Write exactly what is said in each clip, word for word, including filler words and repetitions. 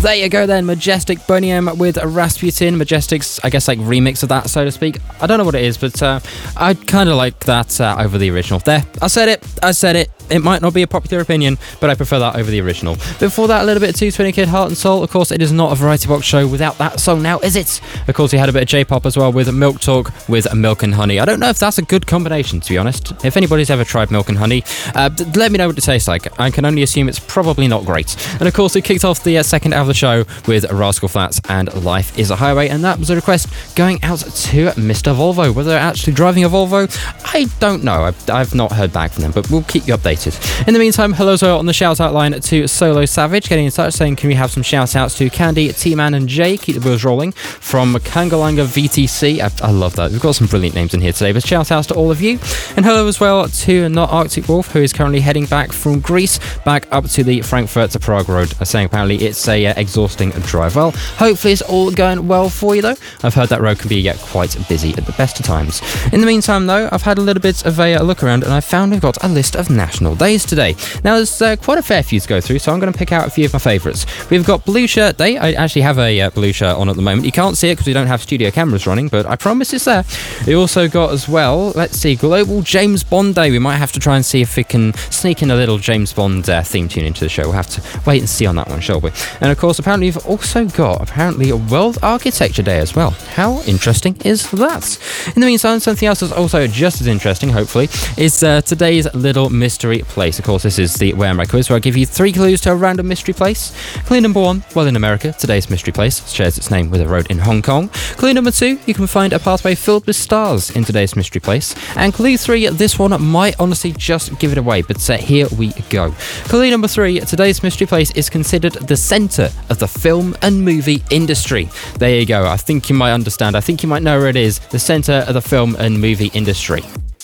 There you go then, Majestic Boney M with Rasputin. Majestic's, I guess, like remix of that, so to speak. I don't know what it is, but uh, I kind of like that uh, over the original. There, I said it, I said it. It might not be a popular opinion, but I prefer that over the original. Before that, a little bit of two twenty Kid, Heart and Soul. Of course, it is not a Variety Box show without that song now, is it? Of course, we had a bit of J-pop as well with Milk Talk with Milk and Honey. I don't know if that's a good combination, to be honest. If anybody's ever tried Milk and Honey, uh, let me know what it tastes like. I can only assume it's probably not great. And of course, we kicked off the uh, second hour of the show with Rascal Flatts and Life is a Highway, and that was a request going out to Mister Volvo. Whether they're actually driving a Volvo, I don't know. I've, I've not heard back from them, but we'll keep you updated. In the meantime, hello so on the shout-out line to Solo Savage, getting in touch saying, can we have some shout-outs to Candy, T-Man and Jay? Keep the wheels rolling. From Kangalanga V T C. I, I love that. We've got some brilliant names in here today, but shout-outs to all of you. And hello as well to Not Arctic Wolf, who is currently heading back from Greece, back up to the Frankfurt to Prague road, saying apparently it's a uh, exhausting drive. Well, hopefully it's all going well for you, though. I've heard that road can be uh, quite busy at the best of times. In the meantime, though, I've had a little bit of a uh, look around, and I found we've got a list of national days today. Now, there's uh, quite a fair few to go through, so I'm going to pick out a few of my favourites. We've got Blue Shirt Day. I actually have a uh, blue shirt on at the moment. You can't see it because we don't have studio cameras running, but I promise it's there. We also got as well, let's see, Global James Bond Day. We might have to try and see if we can sneak in a little James Bond uh, theme tune into the show. We'll have to wait and see on that one, shall we? And of course, apparently we've also got apparently a World Architecture Day as well. How interesting is that? In the meantime, something else that's also just as interesting, hopefully, is uh, today's little mystery place. Of course, this is the Where Am I quiz, where I give you three clues to a random mystery place. Clue number one, well, in America, today's mystery place shares its name with a road in Hong Kong. Clue number two, you can find a pathway filled with stars in today's mystery place. And clue three, this one might honestly just give it away, but uh, here we go. Clue number three, today's mystery place is considered the centre of the film and movie industry. There you go. I think you might understand. I think you might know where it is. The centre of the film and movie industry.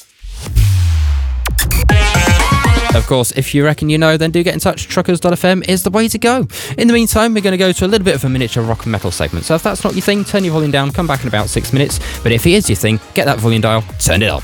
Of course, if you reckon you know, then do get in touch. Truckers dot f m is the way to go. In the meantime, we're going to go to a little bit of a miniature rock and metal segment. So if that's not your thing, turn your volume down, come back in about six minutes. But if it is your thing, get that volume dial, turn it up.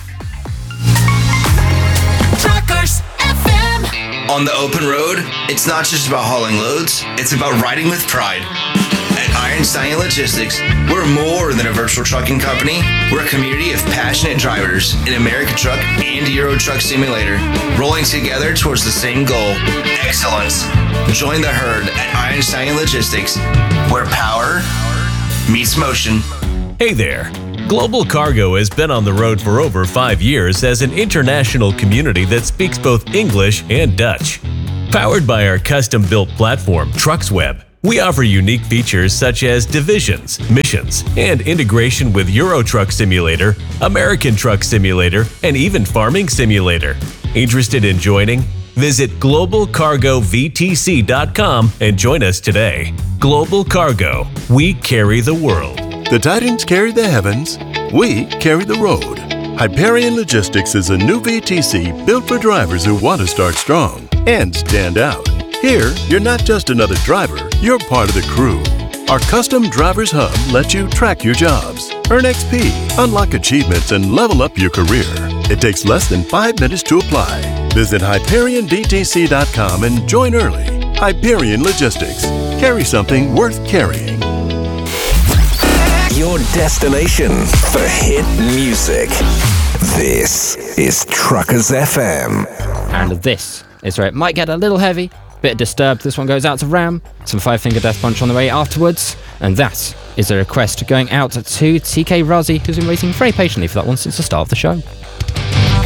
Truckers F M. On the open road, it's not just about hauling loads, it's about riding with pride. At Iron Stallion Logistics, we're more than a virtual trucking company. We're a community of passionate drivers in America Truck and Euro Truck Simulator, rolling together towards the same goal, excellence. Join the herd at Iron Stallion Logistics, where power meets motion. Hey there. Global Cargo has been on the road for over five years as an international community that speaks both English and Dutch. Powered by our custom-built platform, TrucksWeb, we offer unique features such as divisions, missions, and integration with Euro Truck Simulator, American Truck Simulator, and even Farming Simulator. Interested in joining? Visit global cargo v t c dot com and join us today. Global Cargo, we carry the world. The Titans carry the heavens, we carry the road. Hyperion Logistics is a new V T C built for drivers who want to start strong and stand out. Here, you're not just another driver, you're part of the crew. Our custom Drivers Hub lets you track your jobs, earn X P, unlock achievements, and level up your career. It takes less than five minutes to apply. Visit hyperion v t c dot com and join early. Hyperion Logistics. Carry something worth carrying. Your destination for hit music. This is Truckers F M. And this is where it might get a little heavy. Bit disturbed. This one goes out to Ram. Some Five Finger Death Punch on the way afterwards. And that is a request going out to T K Razi, who's been waiting very patiently for that one since the start of the show.